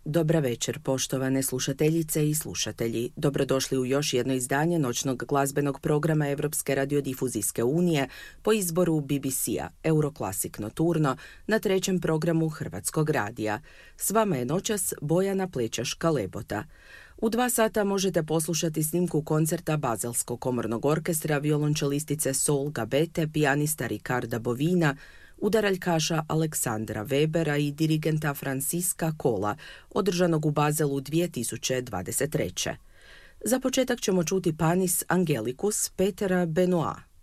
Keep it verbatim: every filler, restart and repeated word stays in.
Dobra večer, poštovane slušateljice i slušatelji. Dobrodošli u još jedno izdanje noćnog glazbenog programa Europske radiodifuzijske unije po izboru B B C-a, Euroclassic Noturno, na trećem programu Hrvatskog radija. S vama je noćas Bojana Plečaška-Lebota. U dva sata možete poslušati snimku koncerta Bazelskog komornog orkestra, violončelistice Sol Gabete, pijanista Ricarda Bovina, udaraljkaša Aleksandra Webera i dirigenta Franciska Kola, održanog u Bazelu dvije tisuće dvadeset treće. Za početak ćemo čuti Panis Angelicus Petera Benoit.